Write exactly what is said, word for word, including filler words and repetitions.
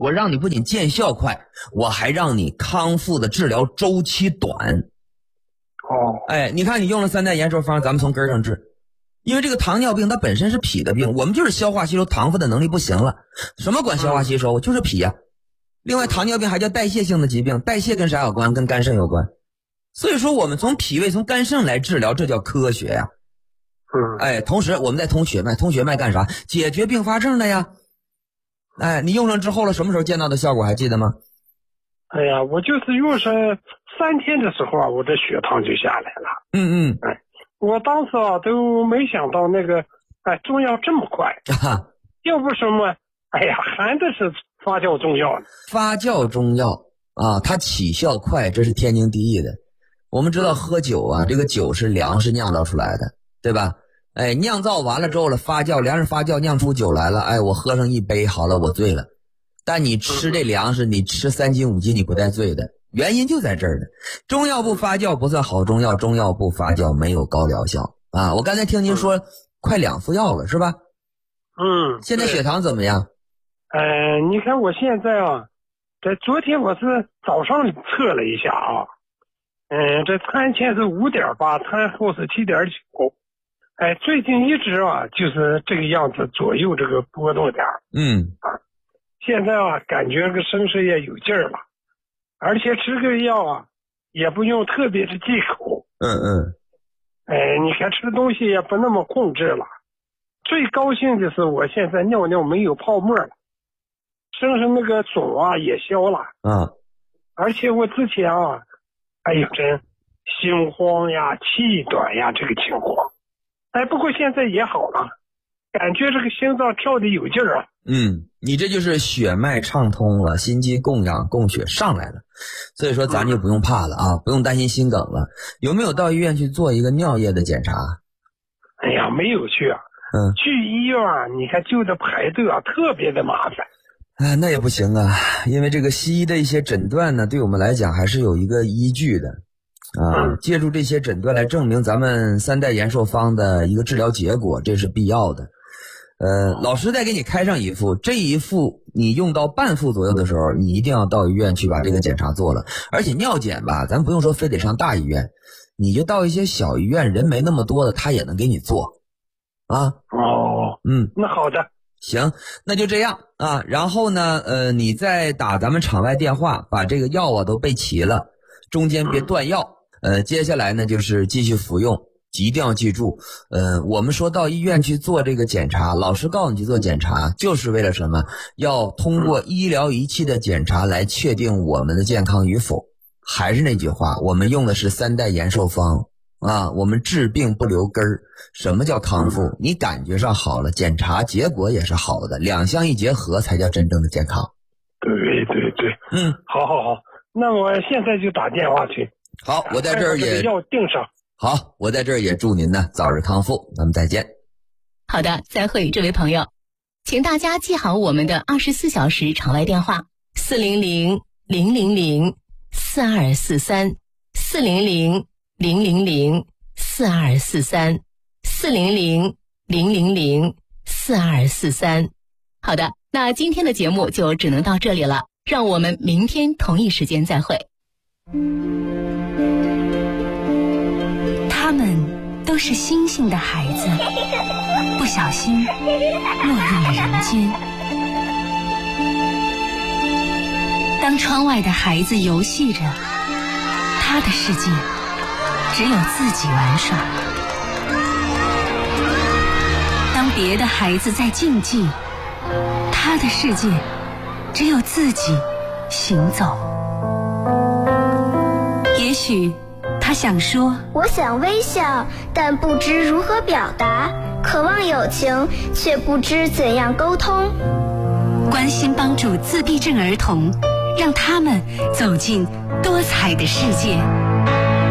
我让你不仅见效快，我还让你康复的治疗周期短。 哦， 哎，你看你用了三代延寿方，咱们从根儿上治。因为这个糖尿病它本身是脾的病，我们就是消化吸收糖分的能力不行了。什么管消化吸收？就是脾呀。另外糖尿病还叫代谢性的疾病，代谢跟啥有关？跟肝肾有关。所以说我们从脾胃从肝肾来治疗，这叫科学呀。 嗯， 哎，同时我们在通血脉，通血脉干啥？解决并发症的呀。哎，你用上之后了，什么时候见到的效果还记得吗？ 哎呀，我就是用上三天的时候啊，我的血糖就下来了。 嗯嗯， 哎，我当时啊都没想到那个，哎，中药这么快， 啊， 要不什么，哎呀，含的是发酵中药呢。 发酵中药啊，它起效快，这是天经地义的。我们知道喝酒啊，这个酒是粮食酿造出来的，对吧？哎，酿造完了之后了，发酵，粮食发酵酿出酒来了，哎，我喝上一杯，好了，我醉了。但你吃这粮食，你吃三斤五斤，你不带醉的，原因就在这儿呢。中药不发酵不算好中药，中药不发酵没有高疗效啊。我刚才听您说快两副药了是吧？ 嗯， 现在血糖怎么样？ 呃，你看我现在啊，在昨天我是早上测了一下啊，嗯、呃，这餐前是五点八，餐后是七点九，哎，最近一直啊就是这个样子左右这个波动点。 嗯啊，现在啊感觉这个身上也有劲儿了，而且吃个药啊也不用特别的忌口。 嗯嗯， 哎，你看吃东西也不那么控制了。最高兴的是我现在尿尿没有泡沫了，身上那个肿啊也消了。 啊， 而且我之前啊，哎呦真心慌呀、气短呀这个情况，哎，不过现在也好了，感觉这个心脏跳的有劲儿啊。 嗯，你这就是血脉畅通了，心肌供氧供血上来了，所以说咱就不用怕了啊，不用担心心梗了。有没有到医院去做一个尿液的检查？ 哎呀，没有去啊。 嗯， 去医院啊，你看就得排队啊，特别的麻烦。 啊，那也不行啊，因为这个西医的一些诊断呢，对我们来讲还是有一个依据的啊。借助这些诊断来证明咱们三代延寿方的一个治疗结果，这是必要的。呃，老师再给你开上一副，这一副你用到半副左右的时候，你一定要到医院去把这个检查做了。而且尿检吧，咱不用说非得上大医院，你就到一些小医院，人没那么多的，他也能给你做啊。 哦， 嗯， 那好的， 行，那就这样啊。然后呢，呃，你再打咱们场外电话，把这个药啊都备齐了，中间别断药。呃，接下来呢就是继续服用。一定要记住，呃，我们说到医院去做这个检查，老师告诉你去做检查，就是为了什么？要通过医疗仪器的检查来确定我们的健康与否。还是那句话，我们用的是三代延寿方啊，我们治病不留根儿。什么叫康复？你感觉上好了，检查结果也是好的，两相一结合才叫真正的健康。 对对对， 嗯， 好好好，那我现在就打电话去。 好，我在这儿也要定上。 好，我在这儿也祝您呢早日康复，咱们再见。 好的，再会，这位朋友，请大家记好我们的二十四小时场外电话：四零零零零零四二四三，四零零零零零四二四三，四零零零零零四二四三。好的，那今天的节目就只能到这里了，让我们明天同一时间再会。 他们都是星星的孩子，不小心落入了人间。当窗外的孩子游戏着，他的世界只有自己玩耍；当别的孩子在竞技，他的世界只有自己行走。也许他想说， 我想微笑，但不知如何表达；渴望友情，却不知怎样沟通。 关心帮助自闭症儿童，让他们走进多彩的世界。